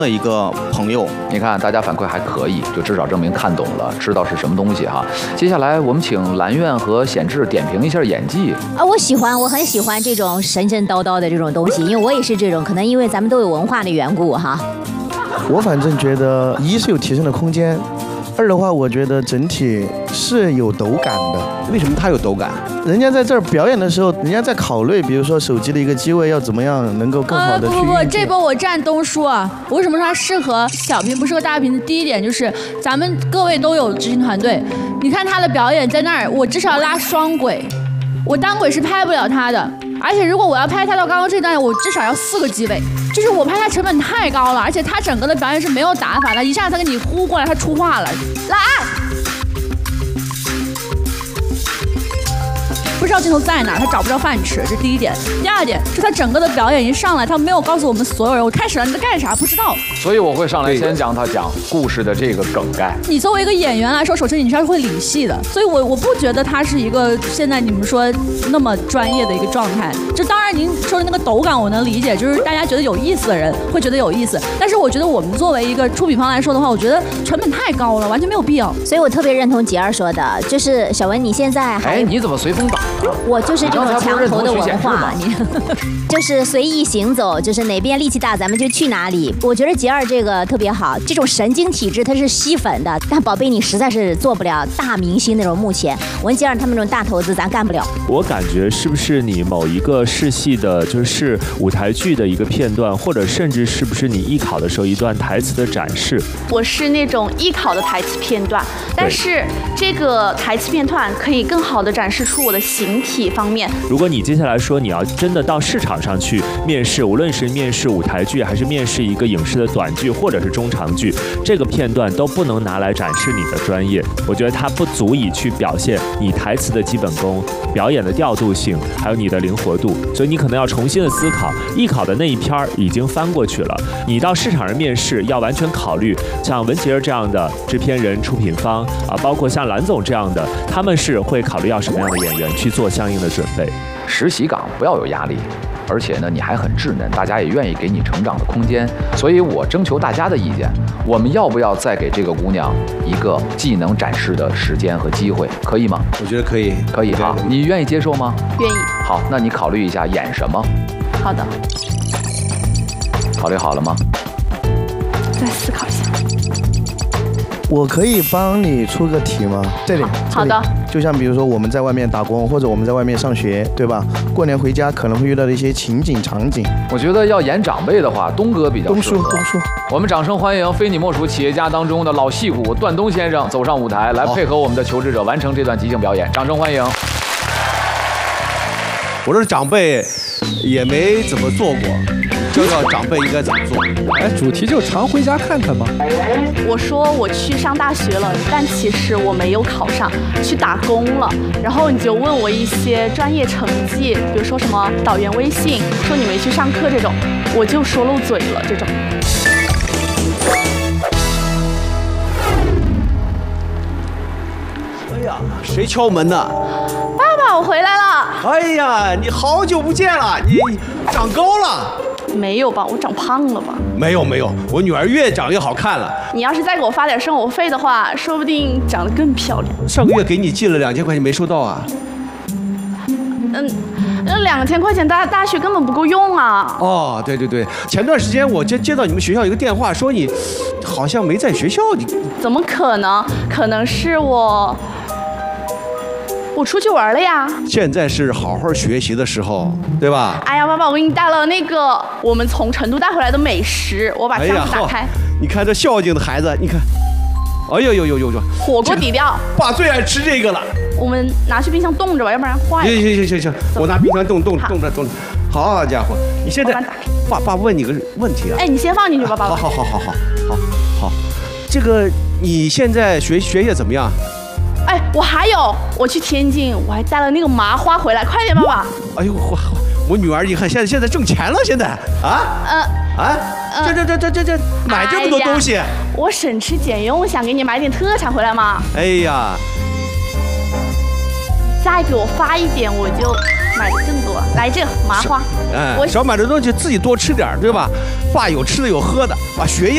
的一个朋友。 你看大家反馈还可以，就至少证明看懂了，知道是什么东西哈。接下来我们请蓝苑和显志点评一下演技啊，我很喜欢这种神神叨叨的这种东西，因为我也是这种，可能因为咱们都有文化的缘故哈。 我反正觉得一是有提升的空间，二的话我觉得整体是有抖感的。 为什么他有抖感？ 人家在这儿表演的时候，人家在考虑，比如说手机的一个机位要怎么样能够更好的去不，这波我站东叔啊！我为什么说它适合小屏不适合大屏？第一点就是咱们各位都有执行团队，你看他的表演在那儿，我至少要拉双轨，我单轨是拍不了他的。而且如果我要拍他到刚刚这段，我至少要4个机位，就是我拍他成本太高了，而且他整个的表演是没有打法的，一下他给你呼过来，他出话了，来。不知道镜头在哪儿，他找不着饭吃，这是第一点。第二点是他整个的表演一上来，他没有告诉我们所有人，我开始了你在干啥不知道。 所以我会上来先讲故事的这个梗概。 你作为一个演员来说，首先你是会理戏的，所以我不觉得他是一个现在你们说那么专业的一个状态。就当然您说的那个抖感我能理解，就是大家觉得有意思的人会觉得有意思，但是我觉得我们作为一个出品方来说的话，我觉得成本太高了，完全没有必要。 所以我特别认同杰儿说的，就是小文你现在还你怎么随风倒？ 我就是这种墙头的文化，你就是随意行走，就是哪边力气大咱们就去哪里。我觉得杰儿这个特别好，这种神经体质它是吸粉的，但宝贝你实在是做不了大明星那种。目前文杰儿他们这种大头子咱干不了。 我感觉是不是你某一个试戏的，就是舞台剧的一个片段，或者甚至是不是你艺考的时候一段台词的展示？ 我是那种艺考的台词片段，但是这个台词片段可以更好的展示出我的形体方面。 如果你接下来说你要真的到市场上去面试，无论是面试舞台剧，还是面试一个影视的短剧或者是中长剧，这个片段都不能拿来展示你的专业。我觉得它不足以去表现你台词的基本功、表演的调度性，还有你的灵活度。所以你可能要重新的思考，艺考的那一篇已经翻过去了，你到市场上面试要完全考虑像文杰这样的制片人、出品方啊，包括像蓝总这样的，他们是会考虑要什么样的演员去做相应的准备。 实习岗不要有压力，而且呢，你还很稚嫩，大家也愿意给你成长的空间。所以我征求大家的意见，我们要不要再给这个姑娘一个技能展示的时间和机会，可以吗？ 我觉得可以， 可以哈。你愿意接受吗？ 愿意。 好，那你考虑一下演什么？ 好的。 考虑好了吗？ 再思考一下。 我可以帮你出个题吗？这里。 好的。 就像比如说我们在外面打工，或者我们在外面上学，对吧？过年回家可能会遇到的一些情景场景。 我觉得要演长辈的话，东哥比较适合。 东叔， 我们掌声欢迎非你莫属企业家当中的老戏骨段东先生走上舞台，来配合我们的求职者完成这段即兴表演。掌声欢迎。 我这长辈也没怎么做过，教教长辈应该怎么做。 哎，主题就常回家看看嘛。 我说我去上大学了，但其实我没有考上，去打工了。然后你就问我一些专业成绩，比如说什么导员微信，说你没去上课这种，我就说漏嘴了这种。 哎呀，谁敲门呢？ 爸爸，我回来了。 哎呀，你好久不见了，你长高了。 没有吧，我长胖了吧？ 没有，我女儿越长越好看了。 你要是再给我发点生活费的话，说不定长得更漂亮。 上个月给你寄了2000块钱，没收到啊？ 那2000块钱大学根本不够用啊。 哦，对，前段时间我接到你们学校一个电话，说你好像没在学校。你怎么可能？可能是我出去玩了呀。 现在是好好学习的时候，对吧？ 哎呀，爸爸，我给你带了那个我们从成都带回来的美食，我把箱子打开。 你看这孝敬的孩子，你看，哎呦， 火锅底料， 爸最爱吃这个了。 我们拿去冰箱冻着吧，要不然坏了。 行，我拿冰箱冻着。好家伙，你现在爸问你个问题啊。 哎，你先放进去吧，爸爸。 好，这个你现在学业怎么样？ 哎，我去天津，我还带了那个麻花回来，快点，爸爸。 哎呦，我女儿一看现在挣钱了，现在这买这么多东西。 我省吃俭用，想给你买点特产回来嘛。 哎呀， 再给我发一点，我就买的更多。来这个麻花， 少买这东西自己多吃点，对吧？爸有吃的有喝的，把学业